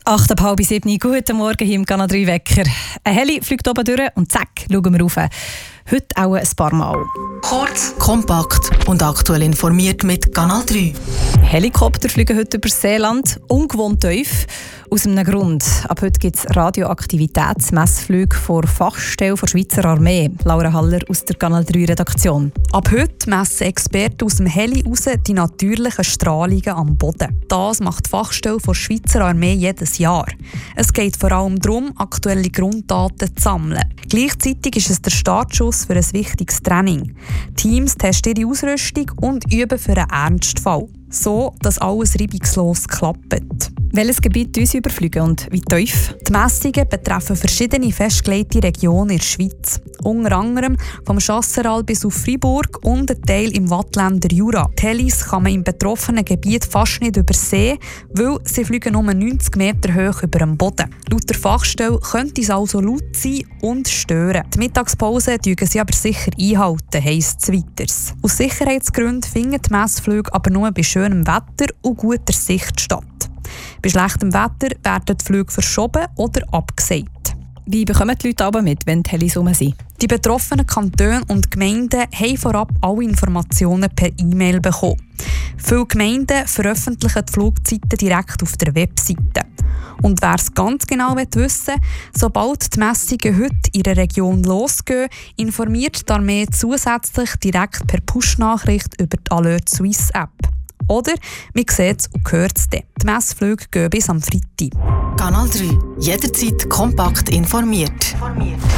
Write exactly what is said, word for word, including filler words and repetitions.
acht ab halb sieben. Guten Morgen hier im Kanal drei Wecker. Ein Heli fliegt oben durch und zack, schauen wir rauf. Heute auch ein paar Mal. Kurz, kompakt und aktuell informiert mit Kanal drei. Helikopter fliegen heute über Seeland, ungewohnt tief. Aus einem Grund. Ab heute gibt es Radioaktivitätsmessflüge vor Fachstelle der Schweizer Armee. Laura Haller aus der Kanal drei Redaktion. Ab heute messen Experten aus dem Heli raus die natürlichen Strahlungen am Boden. Das macht die Fachstelle der Schweizer Armee jedes Jahr. Es geht vor allem darum, aktuelle Grunddaten zu sammeln. Gleichzeitig ist es der Startschuss für ein wichtiges Training. Teams testen ihre Ausrüstung und üben für einen Ernstfall. So, dass alles reibungslos klappt. Welches Gebiet uns überfliegen und wie tief? Die Messungen betreffen verschiedene festgelegte Regionen in der Schweiz. Unter anderem vom Chasseral bis auf Freiburg und ein Teil im Waadtländer Jura. Die Helis kann man im betroffenen Gebiet fast nicht übersehen, weil sie fliegen nur neunzig Meter hoch über dem Boden. Laut der Fachstelle könnte es also laut sein und stören. Die Mittagspause halten sie aber sicher einhalten, heisst es weiter. Aus Sicherheitsgründen finden die Messflüge aber nur bei schönem Wetter und guter Sicht statt. Bei schlechtem Wetter werden die Flüge verschoben oder abgesagt. Wie bekommen die Leute aber mit, wenn die Helis rum sind? Die betroffenen Kantone und Gemeinden haben vorab alle Informationen per E-Mail bekommen. Viele Gemeinden veröffentlichen die Flugzeiten direkt auf der Webseite. Und wer es ganz genau wissen will, sobald die Messungen heute in der Region losgehen, informiert die Armee zusätzlich direkt per Push-Nachricht über die Alert Suisse App. Oder man sieht es und hört es dann. Die Messflüge gehen bis am Freitag. Kanal drei. Jederzeit kompakt informiert.